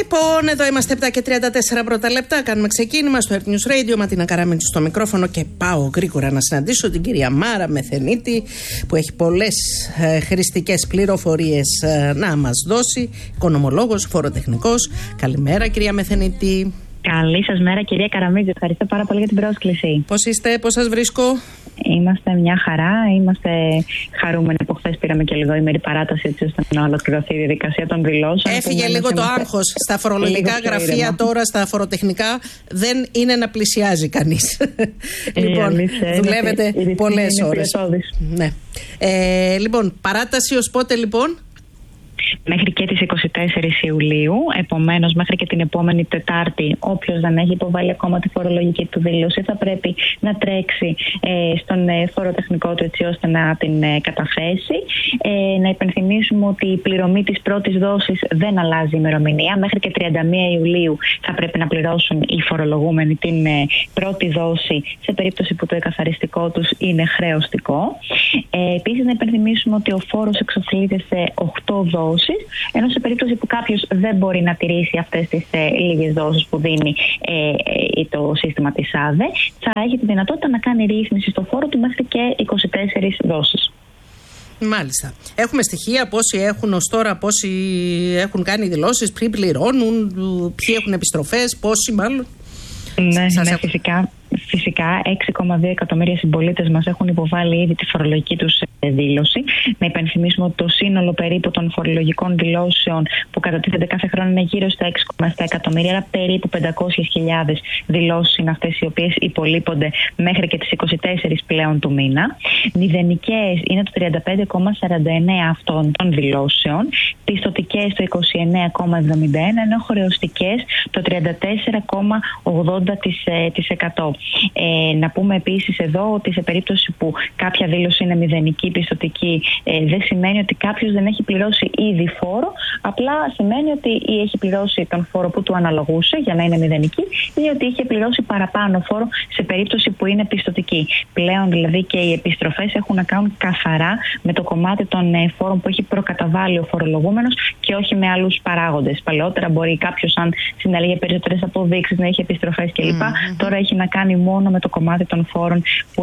Λοιπόν, εδώ είμαστε 7 και 34 πρώτα λεπτά. Κάνουμε ξεκίνημα στο Earth News Radio. Ματίνα Καραμίτσου στο μικρόφωνο και πάω γρήγορα να συναντήσω την κυρία Μάρα Μεθενίτη, που έχει πολλές χρηστικές πληροφορίες να μας δώσει. Οικονομολόγος, φοροτεχνικός. Καλημέρα, κυρία Μεθενίτη. Καλή σας μέρα, κυρία Καραμίτζου. Ευχαριστώ πάρα πολύ για την πρόσκληση. Πώς είστε, πώς σας βρίσκω? Είμαστε μια χαρά. Είμαστε χαρούμενοι που χθες πήραμε και λίγο ημερή παράταση, έτσι ώστε να ολοκληρωθεί η διαδικασία των δηλώσεων. Έφυγε λίγο το άγχος στα φορολογικά γραφεία, τώρα στα φοροτεχνικά δεν είναι να πλησιάζει κανείς. Λοιπόν, δουλεύετε πολλές ώρες. Ναι. Λοιπόν, παράταση ως πότε λοιπόν? Μέχρι και τις 24 Ιουλίου, επομένως μέχρι και την επόμενη Τετάρτη, όποιος δεν έχει υποβάλει ακόμα τη φορολογική του δήλωση θα πρέπει να τρέξει στον φοροτεχνικό του, έτσι ώστε να την καταθέσει. Να υπενθυμίσουμε ότι η πληρωμή της πρώτης δόσης δεν αλλάζει ημερομηνία. Μέχρι και 31 Ιουλίου θα πρέπει να πληρώσουν οι φορολογούμενοι την πρώτη δόση, σε περίπτωση που το εκαθαριστικό τους είναι χρεωστικό. Επίσης, να υπενθυμίσουμε ότι ο φόρος εξοφλείται σε 8 δόσεις, ενώ σε περίπτωση που κάποιος δεν μπορεί να τηρήσει αυτές τις λίγες δόσεις που δίνει το σύστημα της ΑΔΕ, θα έχει τη δυνατότητα να κάνει ρύθμιση στο φόρο του μέχρι και 24 δόσεις. Μάλιστα. Έχουμε στοιχεία πόσοι έχουν ως τώρα, πόσοι έχουν κάνει δηλώσεις, ποιοι πληρώνουν, ποιοι έχουν επιστροφές, πόσοι μάλλον? Ναι, φυσικά 6,2 εκατομμύρια συμπολίτες μας έχουν υποβάλει ήδη τη φορολογική τους δήλωση. Να υπενθυμίσουμε ότι το σύνολο περίπου των φορολογικών δηλώσεων που κατατίθενται κάθε χρόνο είναι γύρω στα 6,7 εκατομμύρια, άρα περίπου 500.000 δηλώσεις είναι αυτές οι οποίες υπολείπονται μέχρι και τις 24 πλέον του μήνα. Μηδενικές είναι το 35,49 αυτών των δηλώσεων, πιστωτικές το 29,71, ενώ χρεωστικές το 34,80%. Να πούμε επίσης εδώ ότι σε περίπτωση που κάποια δήλωση είναι μηδενική πιστωτική, δεν σημαίνει ότι κάποιος δεν έχει πληρώσει ήδη φόρο, απλά σημαίνει ότι ή έχει πληρώσει τον φόρο που του αναλογούσε για να είναι μηδενική, ή ότι είχε πληρώσει παραπάνω φόρο σε περίπτωση που είναι πιστωτική. Πλέον δηλαδή και οι επιστροφές έχουν να κάνουν καθαρά με το κομμάτι των φόρων που έχει προκαταβάλει ο φορολογούμενος και όχι με άλλους παράγοντες. Παλαιότερα μπορεί κάποιος, αν συνέλεγε περισσότερες αποδείξεις, να έχει επιστροφές κλπ. Τώρα έχει να κάνει μόνο με το κομμάτι των φόρων που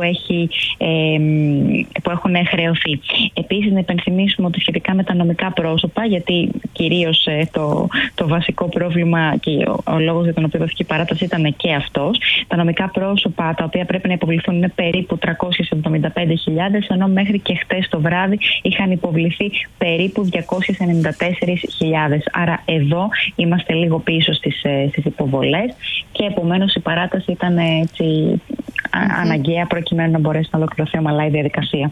έχουν χρεωθεί. Επίσης, να υπενθυμίσουμε ότι σχετικά με τα νομικά πρόσωπα, γιατί κυρίως το βασικό πρόβλημα και ο λόγος για τον οποίο δόθηκε η παράταση ήταν και αυτός, τα νομικά πρόσωπα τα οποία πρέπει να υποβληθούν είναι περίπου 375.000, ενώ μέχρι και χτες το βράδυ είχαν υποβληθεί περίπου 294.000. Άρα εδώ είμαστε λίγο πίσω στις υποβολές και επομένως η παράταση ήταν έτσι αναγκαία προκειμένου να μπορέσει να ολοκληρωθεί ομαλά η διαδικασία.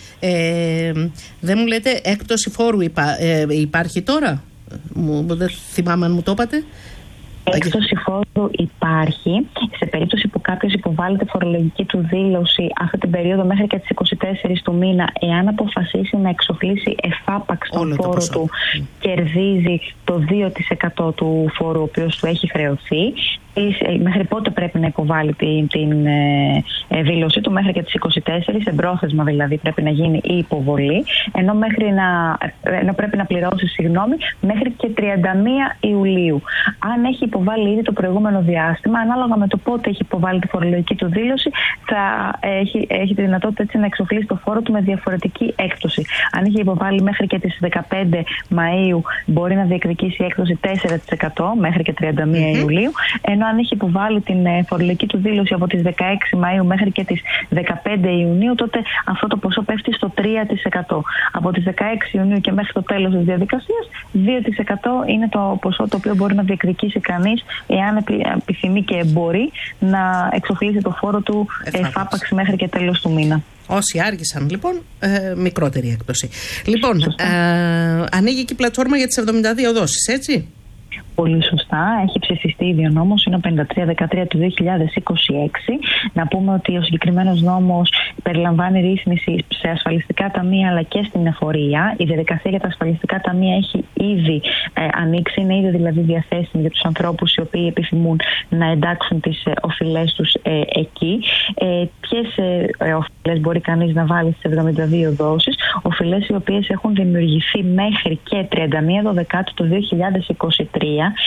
Δεν μου λέτε έκπτωση φόρου υπάρχει τώρα? Δεν θυμάμαι αν μου το είπατε. Έκπτωση φόρου υπάρχει σε περίπτωση που κάποιος υποβάλλει τη φορολογική του δήλωση αυτή την περίοδο μέχρι και τις 24 του μήνα, εάν αποφασίσει να εξοφλήσει εφάπαξ τον φόρο του, κερδίζει το 2% του φόρου ο οποίος του έχει χρεωθεί. Μέχρι πότε πρέπει να υποβάλει την δήλωσή του? Μέχρι και τις 24, εμπρόθεσμα δηλαδή πρέπει να γίνει η υποβολή, ενώ πρέπει να πληρώσει μέχρι και 31 Ιουλίου. Αν έχει υποβάλει ήδη το προηγούμενο διάστημα, ανάλογα με το πότε έχει υποβάλει τη φορολογική του δήλωση, θα έχει τη δυνατότητα έτσι να εξοφλήσει το φόρο του με διαφορετική έκπτωση. Αν είχε υποβάλει μέχρι και τις 15 Μαΐου, μπορεί να διεκδικήσει έκπτωση 4% μέχρι και 31 Ιουλίου, ενώ αν έχει υποβάλει την φορολογική του δήλωση από τις 16 Μαΐου μέχρι και τις 15 Ιουνίου, τότε αυτό το ποσό πέφτει στο 3%. Από τις 16 Ιουνίου και μέχρι το τέλος της διαδικασίας, 2% είναι το ποσό το οποίο μπορεί να διεκδικήσει κανείς, εάν επιθυμεί και μπορεί, να εξοφλήσει το φόρο του εφάπαξ μέχρι και τέλος του μήνα. Όσοι άργησαν λοιπόν, μικρότερη έκπτωση. Λοιπόν, ανοίγει και η πλατφόρμα για τις 72 δόσεις, έτσι? Πολύ σωστά. Έχει ψηφιστεί ήδη ο νόμος, είναι ο 5313 του 2026. Να πούμε ότι ο συγκεκριμένος νόμος περιλαμβάνει ρύθμιση σε ασφαλιστικά ταμεία αλλά και στην εφορία. Η διαδικασία για τα ασφαλιστικά ταμεία έχει ήδη ανοίξει, είναι ήδη δηλαδή διαθέσιμη για τους ανθρώπους οι οποίοι επιθυμούν να εντάξουν τις οφειλές τους εκεί. Ποιες οφειλές μπορεί κανείς να βάλει στις 72 δόσεις? Οφειλές οι οποίες έχουν δημιουργηθεί μέχρι και 31 Δεκάτου του 2023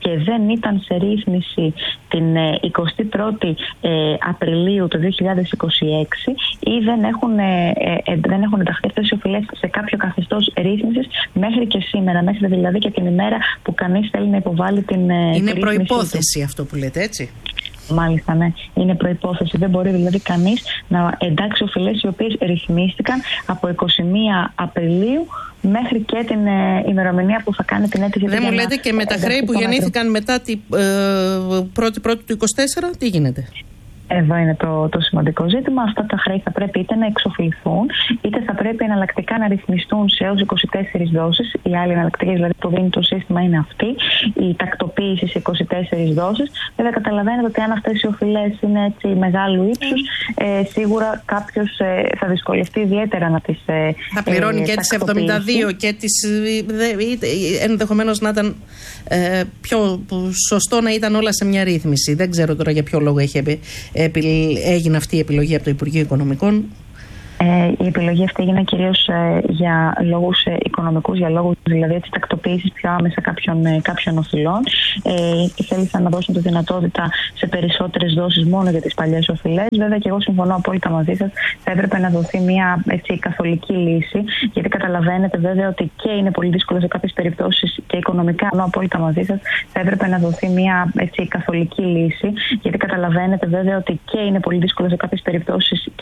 και δεν ήταν σε ρύθμιση την 21η Απριλίου του 2026 ή δεν έχουν ενταχθεί αυτές οι οφειλές σε κάποιο καθεστώς ρύθμισης μέχρι και σήμερα, μέχρι δηλαδή και την ημέρα που κανείς θέλει να υποβάλει την είναι προϋπόθεση αυτό που λέτε, έτσι? Μάλιστα, ναι. Είναι προϋπόθεση. Δεν μπορεί δηλαδή κανείς να εντάξει οφειλές οι οποίες ρυθμίστηκαν από 21 Απριλίου μέχρι και την ημερομηνία που θα κάνει την αίτηση. Δεν μου λέτε και με τα χρέη που γεννήθηκαν μετά την 1η του 24, τι γίνεται? Εδώ είναι το σημαντικό ζήτημα. Αυτά τα χρέη θα πρέπει είτε να εξοφληθούν, είτε θα πρέπει εναλλακτικά να ρυθμιστούν σε έως 24 δόσεις. Οι άλλοι εναλλακτικές δηλαδή που δίνει το σύστημα είναι αυτή, η τακτοποίηση σε 24 δόσεις. Βέβαια, καταλαβαίνετε ότι αν αυτές οι οφειλές είναι έτσι μεγάλου ύψους, σίγουρα κάποιος θα δυσκολευτεί ιδιαίτερα να τις θα πληρώνει και τις 72 και τις. Ενδεχομένως να ήταν πιο σωστό να ήταν όλα σε μια ρύθμιση. Δεν ξέρω τώρα για ποιο λόγο έγινε αυτή η επιλογή από το Υπουργείο Οικονομικών. Η επιλογή αυτή έγινε κυρίως για λόγους οικονομικούς, για λόγους δηλαδή της τακτοποίησης πιο άμεσα κάποιων οφειλών. Θέλησαν να δώσουν τη δυνατότητα σε περισσότερες δόσεις μόνο για τις παλιές οφειλές. Βέβαια, και εγώ συμφωνώ απόλυτα μαζί σας, θα έπρεπε να δοθεί μια καθολική λύση, γιατί καταλαβαίνετε βέβαια ότι και είναι πολύ δύσκολο σε κάποιες περιπτώσεις και οικονομικά, ενώ απόλυτα μαζί σας, θα έπρεπε να δοθεί μια καθολική λύση, γιατί καταλαβαίνετε βέβαια ότι και είναι πολύ δύσκολο σε κάποιες περιπτώσεις